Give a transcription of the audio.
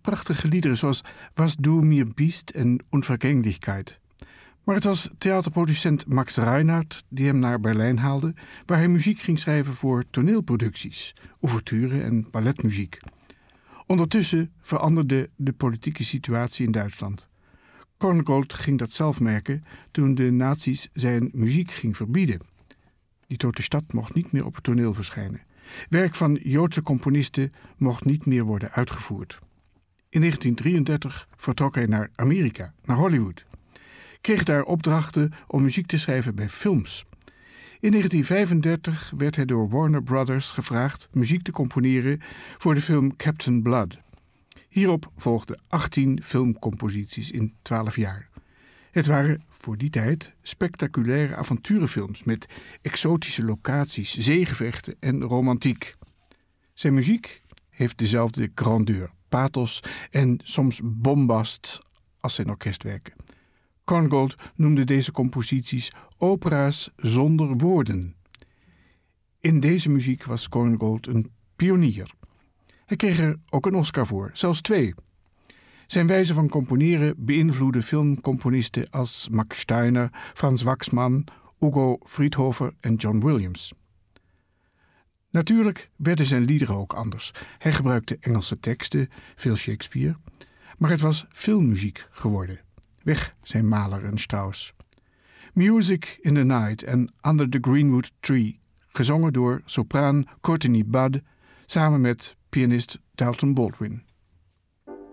prachtige liederen zoals Was du mir bist en Unvergänglichkeit. Maar het was theaterproducent Max Reinhardt die hem naar Berlijn haalde, waar hij muziek ging schrijven voor toneelproducties, ouverture en balletmuziek. Ondertussen veranderde de politieke situatie in Duitsland. Korngold ging dat zelf merken toen de nazi's zijn muziek ging verbieden. Die Tote Stad mocht niet meer op het toneel verschijnen. Werk van Joodse componisten mocht niet meer worden uitgevoerd. In 1933 vertrok hij naar Amerika, naar Hollywood. Kreeg daar opdrachten om muziek te schrijven bij films. In 1935 werd hij door Warner Brothers gevraagd muziek te componeren voor de film Captain Blood. Hierop volgden 18 filmcomposities in 12 jaar. Het waren voor die tijd spectaculaire avonturenfilms met exotische locaties, zeegevechten en romantiek. Zijn muziek heeft dezelfde grandeur, pathos en soms bombast als zijn orkestwerken. Korngold noemde deze composities opera's zonder woorden. In deze muziek was Korngold een pionier. Hij kreeg er ook een Oscar voor, zelfs 2. Zijn wijze van componeren beïnvloedde filmcomponisten als Max Steiner, Franz Waxman, Hugo Friedhofer en John Williams. Natuurlijk werden zijn liederen ook anders. Hij gebruikte Engelse teksten, veel Shakespeare, maar het was filmmuziek geworden. Weg zijn Mahler en Strauss. Music in the Night en Under the Greenwood Tree, gezongen door sopraan Courtney Budd samen met pianist Dalton Baldwin.